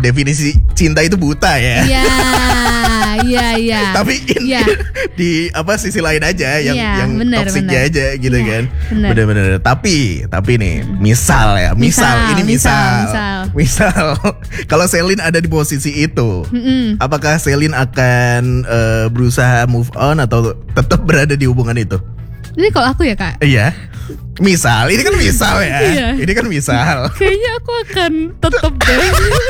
definisi cinta itu buta ya. Iya. Tapi di sisi lain aja yang bener, toksiknya aja gitu kan. Bener. Bener. Tapi nih, misal kalau Selin ada di posisi itu, apakah Selin akan berusaha move on atau tetap berada di hubungan itu? Ini kalau aku ya Kak. Iya. Misal, ini kan misal ya. Iya. Ini kan misal. Kayaknya aku akan tetap deh.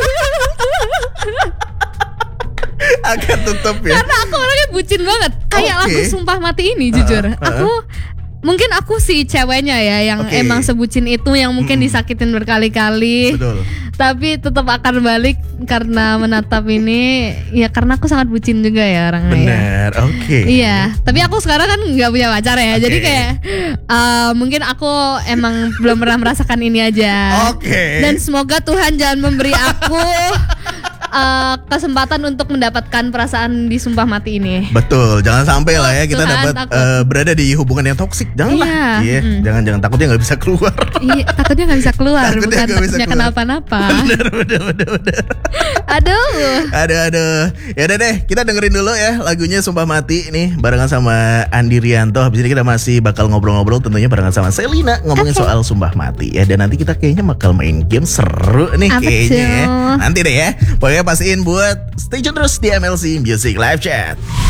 Akan tetap ya. Karena aku orangnya bucin banget. Kayak lagu Sumpah Mati ini jujur. Mungkin aku si ceweknya ya yang emang sebucin itu, yang mungkin disakitin berkali-kali. Betul. Tapi tetap akan balik karena menatap ini. Ya karena aku sangat bucin juga ya orangnya. Bener, Iya, tapi aku sekarang kan nggak punya pacar ya. Jadi kayak mungkin aku emang belum pernah merasakan ini aja. Dan semoga Tuhan jangan memberi aku kesempatan untuk mendapatkan perasaan di Sumpah Mati ini. Betul, jangan sampai lah ya kita dapat berada di hubungan yang toksik. Janganlah. Jangan takutnya nggak bisa keluar. Iya, takutnya nggak bisa keluar. Takutnya kenapa-napa. Bener. Aduh. Ya udah deh, kita dengerin dulu ya lagunya Sumpah Mati nih barengan sama Andi Rianto. Habis ini kita masih bakal ngobrol-ngobrol tentunya barengan sama Selina ngomongin soal Sumpah Mati ya. Dan nanti kita kayaknya bakal main game seru nih kayaknya ya. Nanti deh ya. Pokoknya pastiin buat stay tune terus di MLC Music Live Chat.